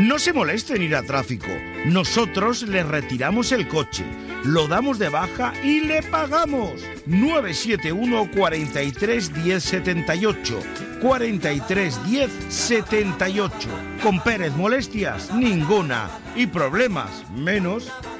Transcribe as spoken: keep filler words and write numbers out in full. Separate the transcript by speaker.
Speaker 1: No se moleste en ir a tráfico. Nosotros le retiramos el coche, lo damos de baja y le pagamos. nueve siete uno, cuarenta y tres, diez, setenta y ocho. cuarenta y tres, diez, setenta y ocho. Con Pérez molestias, ninguna. Y problemas, menos.